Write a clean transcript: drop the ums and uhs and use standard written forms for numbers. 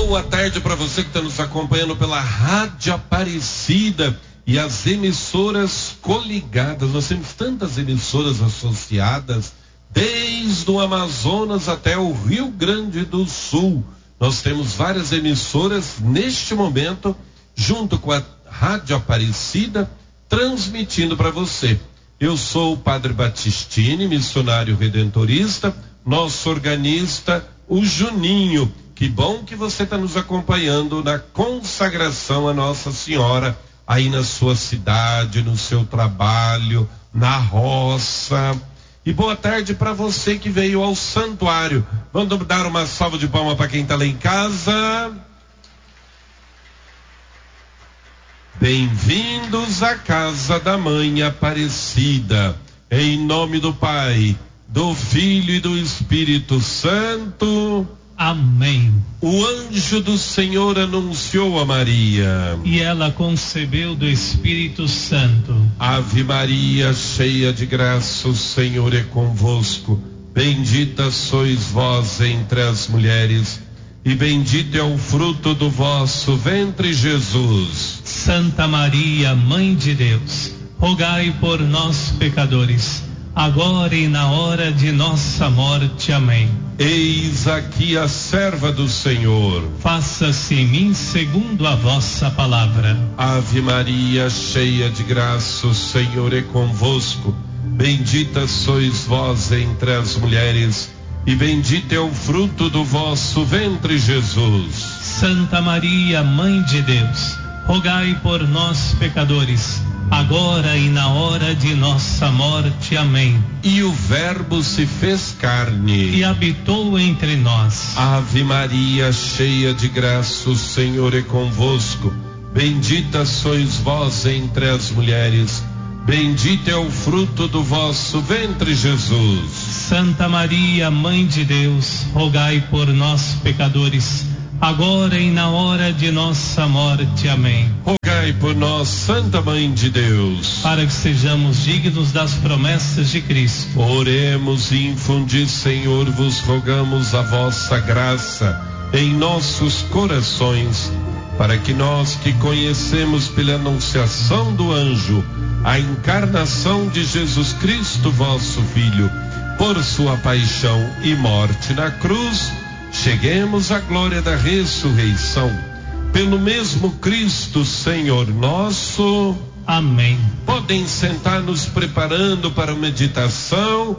Boa tarde para você que está nos acompanhando pela Rádio Aparecida e as emissoras coligadas. Nós temos tantas emissoras associadas, desde o Amazonas até o Rio Grande do Sul. Nós temos várias emissoras neste momento, junto com a Rádio Aparecida, transmitindo para você. Eu sou o Padre Batistini, missionário redentorista, nosso organista, o Juninho. Que bom que você está nos acompanhando na consagração a Nossa Senhora, aí na sua cidade, no seu trabalho, na roça. E boa tarde para você que veio ao santuário. Vamos dar uma salva de palmas para quem está lá em casa. Bem-vindos à casa da Mãe Aparecida. Em nome do Pai, do Filho e do Espírito Santo. Amém. O anjo do Senhor anunciou a Maria. E ela concebeu do Espírito Santo. Ave Maria, cheia de graça, o Senhor é convosco. Bendita sois vós entre as mulheres, e bendito é o fruto do vosso ventre, Jesus. Santa Maria, Mãe de Deus, rogai por nós, pecadores, agora e na hora de nossa morte. Amém. Eis aqui a serva do Senhor. Faça-se em mim segundo a vossa palavra. Ave Maria, cheia de graça, o Senhor é convosco. Bendita sois vós entre as mulheres, e bendito é o fruto do vosso ventre, Jesus. Santa Maria, Mãe de Deus, rogai por nós, pecadores, agora e na hora de nossa morte. Amém. E o Verbo se fez carne e habitou entre nós. Ave Maria, cheia de graça, o Senhor é convosco. Bendita sois vós entre as mulheres, bendito é o fruto do vosso ventre, Jesus. Santa Maria, Mãe de Deus, rogai por nós, pecadores, agora e na hora de nossa morte. Amém. Rogai por nós, Santa Mãe de Deus, para que sejamos dignos das promessas de Cristo. Oremos e infundi, Senhor, vos rogamos a vossa graça em nossos corações, para que nós que conhecemos pela anunciação do anjo a encarnação de Jesus Cristo, vosso Filho, por sua paixão e morte na cruz, cheguemos à glória da ressurreição. Pelo mesmo Cristo, Senhor nosso. Amém. Podem sentar nos preparando para a meditação.